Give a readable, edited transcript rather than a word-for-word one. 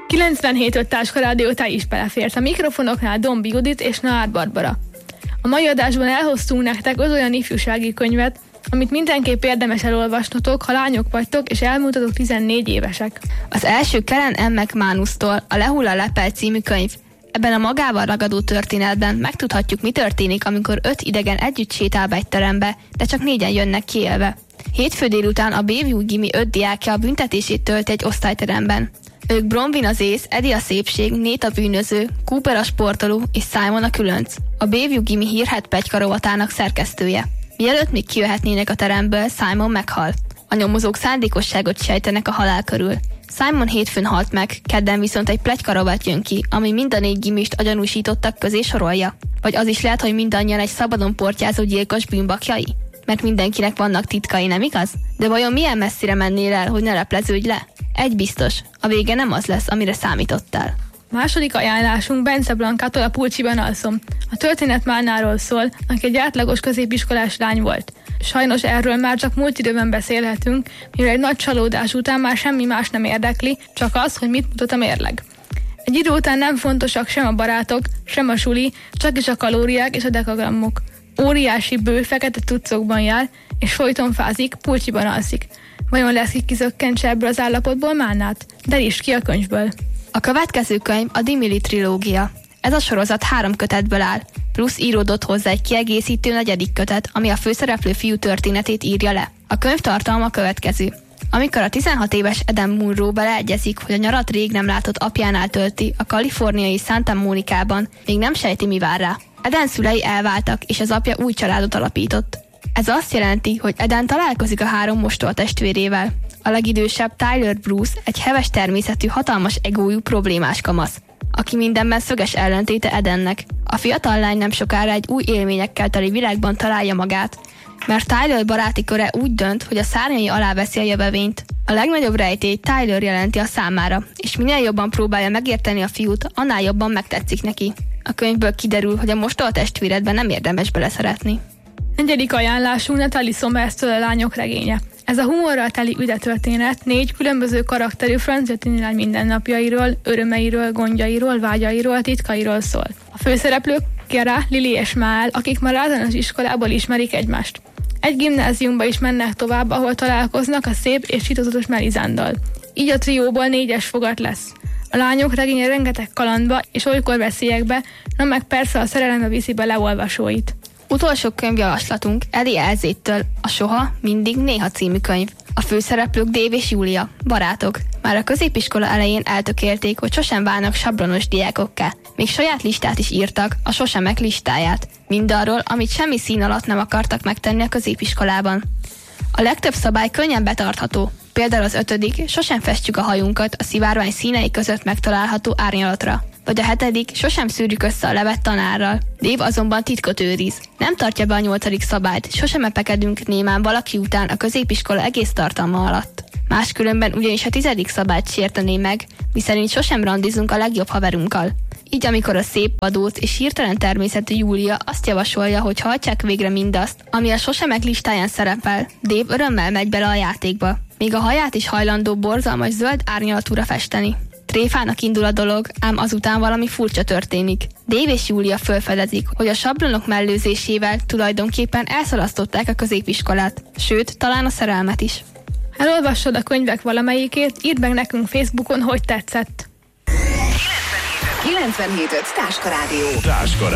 97.5 Táska Rádió, te is belefért. A mikrofonoknál Dombi Judit és Naár Barbara. A mai adásban elhoztunk nektek olyan ifjúsági könyvet, amit mindenképp érdemes elolvasnotok, ha lányok vagytok és elmúltatok 14 évesek. Az első Karen M. McManus-tól a Lehull a lepel című könyv. Ebben a magával ragadó történetben megtudhatjuk, mi történik, amikor 5 idegen együtt sétál be egy terembe, de csak 4-en jönnek ki élve. Hétfő délután a Bayview Gimi 5 diákja a büntetését tölti egy osztályteremben. Ők Bronwyn az ész, Eddie a szépség, Nate a bűnöző, Cooper a sportoló és Simon a különc. A Bayview Gimi hírhedt pletyka rovatának szerkesztője. Mielőtt még kijöhetnének a teremből, Simon meghal. A nyomozók szándékosságot sejtenek a halál körül. Simon hétfőn halt meg, kedden viszont egy pletyka rovat jön ki, ami mind a 4 gimist a gyanúsítottak közé sorolja. Vagy az is lehet, hogy mindannyian egy szabadon portyázó gyilkos bűnbakjai? Mert mindenkinek vannak titkai, nem igaz? De vajon milyen messzire mennél el, hogy ne lepleződj le? Egy biztos, a vége nem az lesz, amire számítottál. Második ajánlásunk Bence Blankától, a Pulcsiban alszom. A történet Málnáról szól, aki egy átlagos középiskolás lány volt. Sajnos erről már csak múlt időben beszélhetünk, mivel egy nagy csalódás után már semmi más nem érdekli, csak az, hogy mit mutat a mérleg. Egy idő után nem fontosak sem a barátok, sem a suli, csak is a kalóriák és a dekagrammok. Óriási bő fekete tuccokban jár, és folyton fázik, Pulcsiban alszik. Vajon lesz ki kizökkentse ebből az állapotból Málnát? Derítsd ki a könyvből. A következő könyv a Dimili trilógia. Ez a sorozat 3 kötetből áll, plusz íródott hozzá egy kiegészítő 4. kötet, ami a főszereplő fiú történetét írja le. A könyv tartalma a következő. Amikor a 16 éves Eden Munro beleegyezik, hogy a nyarat rég nem látott apjánál tölti a kaliforniai Santa Monicában, még nem sejti, mi vár rá. Eden szülei elváltak, és az apja új családot alapított. Ez azt jelenti, hogy Eden találkozik a 3 mostortestvérével. A legidősebb Tyler Bruce egy heves természetű, hatalmas egójú problémás kamasz, aki mindenben szöges ellentéte Edennek. A fiatal lány nem sokára egy új élményekkel teli világban találja magát, mert Tyler baráti köre úgy dönt, hogy a szárnyai alá veszi a jövevényt. A legnagyobb rejtélyt Tyler jelenti a számára, és minél jobban próbálja megérteni a fiút, annál jobban megtetszik neki. A könyvből kiderül, hogy a mostortestvéredben nem érdemes beleszeretni. 4. ajánlásunk Natalie Somers-től a Lányok regénye. Ez a humorral teli üdetörténet 4 különböző karakterű francia tinilány mindennapjairól, örömeiről, gondjairól, vágyairól, titkairól szól. A főszereplők Kera, Lili és Mál, akik már általános iskolából ismerik egymást. Egy gimnáziumba is mennek tovább, ahol találkoznak a szép és titokzatos Melizándal. Így a trióból 4-es fogat lesz. A Lányok regénye rengeteg kalandba és olykor veszélyekbe, na meg persze a szerelembe viszi be leolvasóit. Utolsó könyvjavaslatunk Ellie Elzéttől a Soha, mindig, néha című könyv. A főszereplők Dave és Júlia, barátok. Már a középiskola elején eltökélték, hogy sosem válnak sablonos diákokká. Még saját listát is írtak, a sosemek listáját. Mindarról, amit semmi szín alatt nem akartak megtenni a középiskolában. A legtöbb szabály könnyen betartható. Például az 5. sosem festjük a hajunkat a szivárvány színei között megtalálható árnyalatra. Vagy a 7. sosem szűrjük össze a levet tanárral. Dave azonban titkot őriz. Nem tartja be a 8. szabályt, sosem epekedünk némán valaki után a középiskola egész tartalma alatt. Máskülönben ugyanis a 10. szabályt sértené meg, miszerint sosem randizunk a legjobb haverunkkal. Így amikor a szép, vadóc és hirtelen természetű Júlia azt javasolja, hogy hajtsák végre mindazt, ami a sosemek listáján szerepel, Dave örömmel megy bele a játékba. Még a haját is hajlandó borzalmas zöld árnyalatúra festeni. Tréfának indul a dolog, ám azután valami furcsa történik. Dave és Júlia felfedezik, hogy a sablonok mellőzésével tulajdonképpen elszalasztották a középiskolát, sőt, talán a szerelmet is. Elolvassod a könyvek valamelyikét, írd meg nekünk Facebookon, hogy tetszett. 97.5 Táska Rádió.